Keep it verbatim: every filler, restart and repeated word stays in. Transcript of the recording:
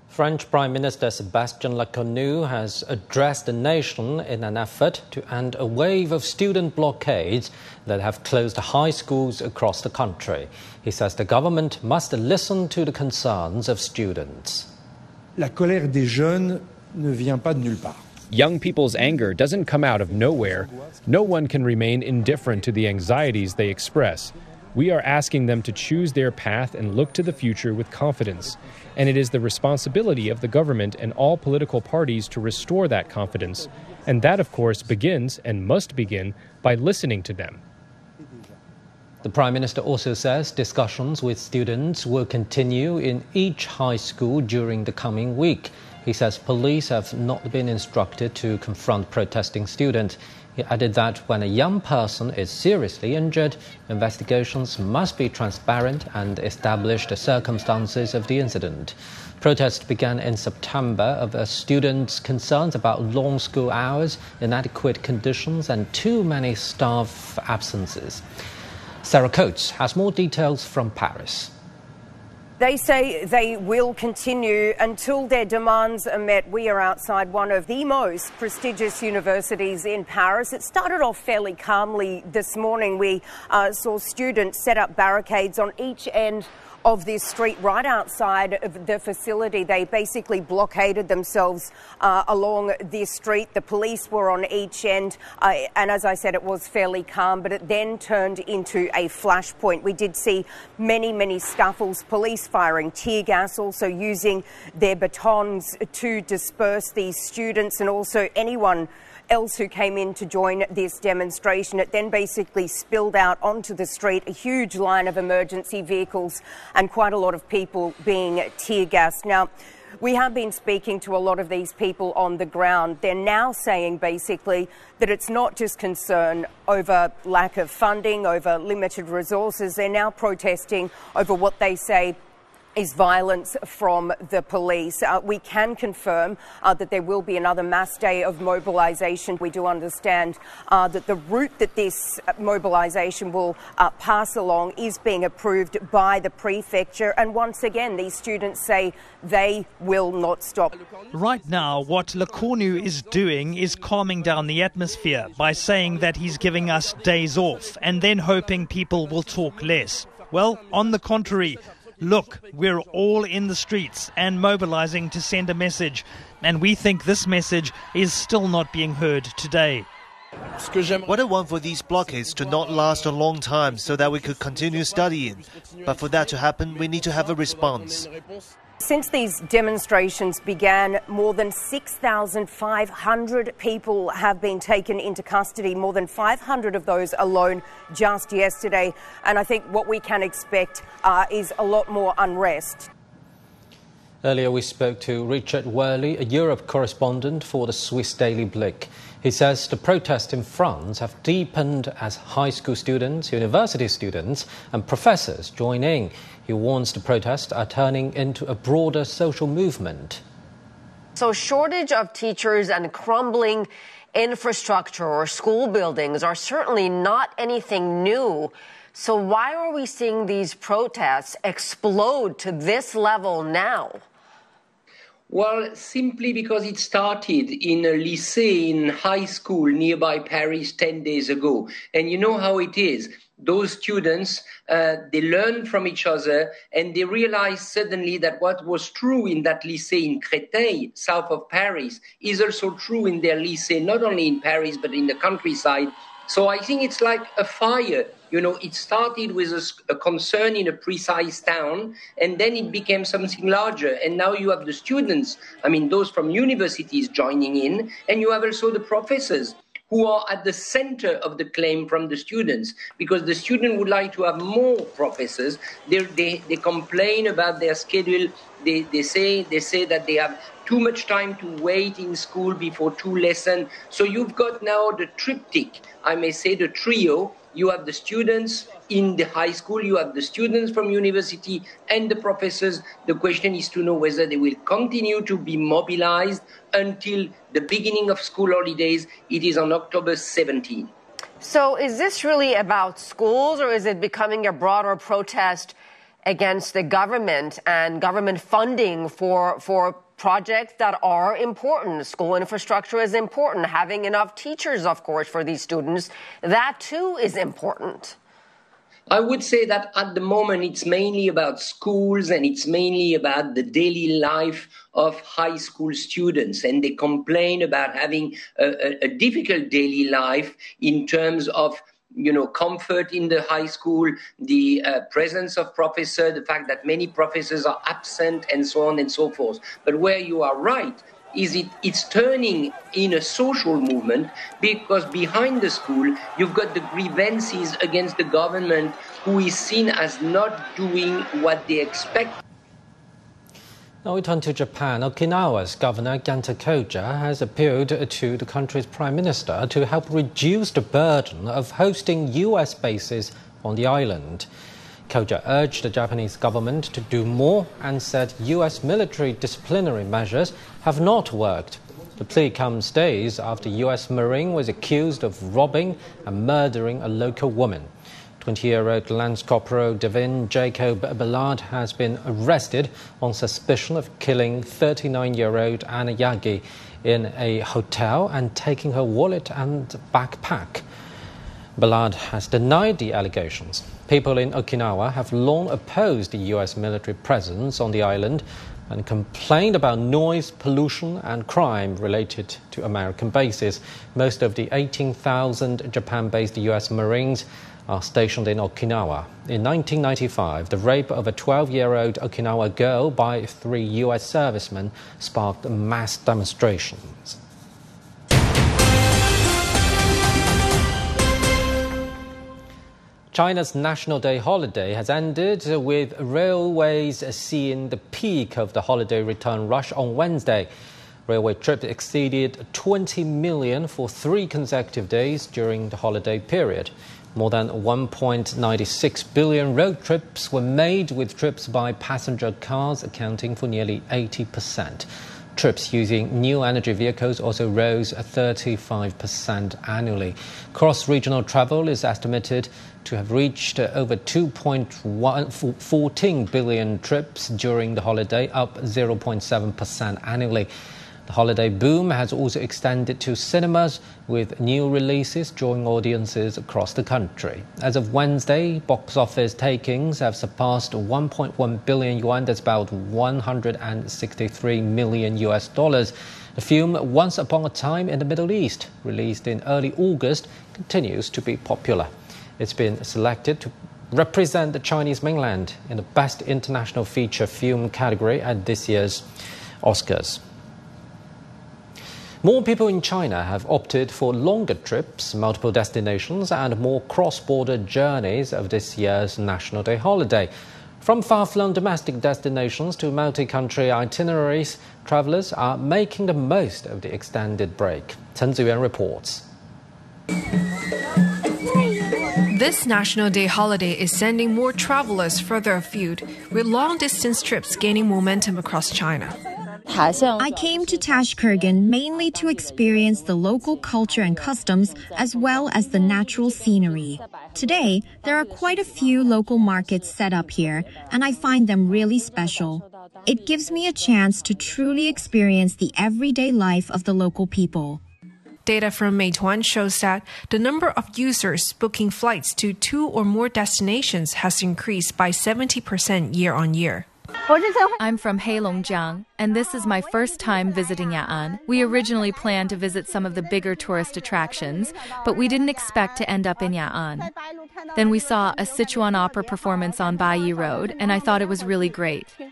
French Prime Minister Sébastien Lecornu has addressed the nation in an effort to end a wave of student blockades that have closed high schools across the country. He says the government must listen to the concerns of students. La colère des jeunes ne vient pas de nulle part. Young people's anger doesn't come out of nowhere. No one can remain indifferent to the anxieties they express. We are asking them to choose their path and look to the future with confidence. And it is the responsibility of the government and all political parties to restore that confidence. And that, of course, begins and must begin by listening to them. The Prime Minister also says discussions with students will continue in each high school during the coming week. He says police have not been instructed to confront protesting students. He added that when a young person is seriously injured, investigations must be transparent and establish the circumstances of the incident. Protests began in September over students' concerns about long school hours, inadequate conditions and too many staff absences. Sarah Coates has more details from Paris. They say they will continue until their demands are met. We are outside one of the most prestigious universities in Paris. It started off fairly calmly this morning. We uh, saw students set up barricades on each end of this street right outside of the facility. They basically blockaded themselves uh, along this street. The police were on each end, uh, and as I said, it was fairly calm, but it then turned into a flashpoint. We did see many, many scuffles, police firing tear gas, also using their batons to disperse these students and also anyone else who came in to join this demonstration. It then basically spilled out onto the street, a huge line of emergency vehicles and quite a lot of people being tear gassed. Now, we have been speaking to a lot of these people on the ground. They're now saying basically that it's not just concern over lack of funding, over limited resources. They're now protesting over what they say is violence from the police. Uh, we can confirm uh, that there will be another mass day of mobilisation. We do understand uh, that the route that this mobilisation will uh, pass along is being approved by the prefecture. And once again, these students say they will not stop. Right now, what Lecornu is doing is calming down the atmosphere by saying that he's giving us days off and then hoping people will talk less. Well, on the contrary, look, we're all in the streets and mobilizing to send a message, and we think this message is still not being heard today. What I want for these blockades to not last a long time so that we could continue studying. But for that to happen, we need to have a response. Since these demonstrations began, more than six thousand five hundred people have been taken into custody, more than five hundred of those alone just yesterday. And I think what we can expect uh, is a lot more unrest. Earlier we spoke to Richard Worley, a Europe correspondent for the Swiss Daily Blick. He says the protests in France have deepened as high school students, university students and professors join in. He warns the protests are turning into a broader social movement. So shortage of teachers and crumbling infrastructure or school buildings are certainly not anything new. So why are we seeing these protests explode to this level now? Well, simply because it started in a lycée in high school nearby Paris ten days ago. And you know how it is. Those students, uh, they learn from each other and they realize suddenly that what was true in that lycée in Créteil, south of Paris, is also true in their lycée, not only in Paris, but in the countryside. So I think it's like a fire. You know, it started with a, a concern in a precise town, and then it became something larger. And now you have the students, I mean, those from universities joining in, and you have also the professors who are at the center of the claim from the students, because the student would like to have more professors. They, they, they complain about their schedule. They, they, say, they say that they have too much time to wait in school before two lessons. So you've got now the triptych, I may say the trio. You have the students in the high school, you have the students from university and the professors. The question is to know whether they will continue to be mobilized until the beginning of school holidays. It is on October seventeenth. So is this really about schools, or is it becoming a broader protest against the government and government funding for for projects that are important. School infrastructure is important. Having enough teachers, of course, for these students, that too is important. I would say that at the moment it's mainly about schools and it's mainly about the daily life of high school students. And they complain about having a, a, a difficult daily life in terms of you know, comfort in the high school, the uh, presence of professors, the fact that many professors are absent, and so on and so forth. But where you are right is it it's turning in a social movement, because behind the school you've got the grievances against the government, who is seen as not doing what they expect. Now we turn to Japan. Okinawa's Governor Genta Koja has appealed to the country's Prime Minister to help reduce the burden of hosting U S bases on the island. Koja urged the Japanese government to do more and said U S military disciplinary measures have not worked. The plea comes days after U S Marine was accused of robbing and murdering a local woman. twenty-year-old Lance Corporal Devin Jacob Ballard has been arrested on suspicion of killing thirty-nine-year-old Anna Yagi in a hotel and taking her wallet and backpack. Ballard has denied the allegations. People in Okinawa have long opposed the U S military presence on the island and complained about noise, pollution and crime related to American bases. Most of the eighteen thousand Japan-based U S Marines are stationed in Okinawa. In nineteen ninety-five, the rape of a twelve-year-old Okinawa girl by three U S servicemen sparked mass demonstrations. China's National Day holiday has ended with railways seeing the peak of the holiday return rush on Wednesday. Railway trips exceeded twenty million for three consecutive days during the holiday period. More than one point nine six billion road trips were made, with trips by passenger cars accounting for nearly eighty percent. Trips using new energy vehicles also rose thirty-five percent annually. Cross-regional travel is estimated to have reached over two point one four billion trips during the holiday, up zero point seven percent annually. The holiday boom has also extended to cinemas, with new releases drawing audiences across the country. As of Wednesday, box office takings have surpassed one point one billion yuan, that's about one hundred sixty-three million U S dollars. The film Once Upon a Time in the Middle East, released in early August, continues to be popular. It's been selected to represent the Chinese mainland in the Best International Feature Film category at this year's Oscars. More people in China have opted for longer trips, multiple destinations and more cross-border journeys of this year's National Day holiday. From far-flung domestic destinations to multi-country itineraries, travellers are making the most of the extended break. Chen Ziyuan reports. This National Day holiday is sending more travellers further afield, with long-distance trips gaining momentum across China. I came to Tashkurgan mainly to experience the local culture and customs, as well as the natural scenery. Today, there are quite a few local markets set up here, and I find them really special. It gives me a chance to truly experience the everyday life of the local people. Data from Meituan shows that the number of users booking flights to two or more destinations has increased by seventy percent year on year. I'm from Heilongjiang, and this is my first time visiting Ya'an. We originally planned to visit some of the bigger tourist attractions, but we didn't expect to end up in Ya'an. Then we saw a Sichuan opera performance on Baiyi Road, and I thought it was really great.